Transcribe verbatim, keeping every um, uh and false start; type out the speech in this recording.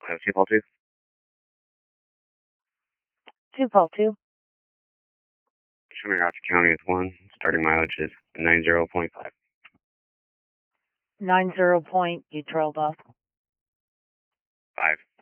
Uh, two call two. Two call two. Chemigawker County is one. Starting mileage is nine zero point five. Nine zero point. You trailed off. Five.